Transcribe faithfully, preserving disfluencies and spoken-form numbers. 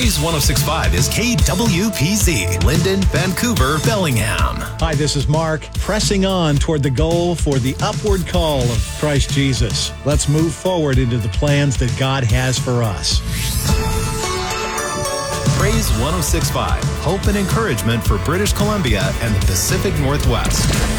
Praise one oh six point five is K W P Z, Linden, Vancouver, Bellingham. Hi, this is Mark, pressing on toward the goal for the upward call of Christ Jesus. Let's move forward into the plans that God has for us. Praise one oh six point five, hope and encouragement for British Columbia and the Pacific Northwest.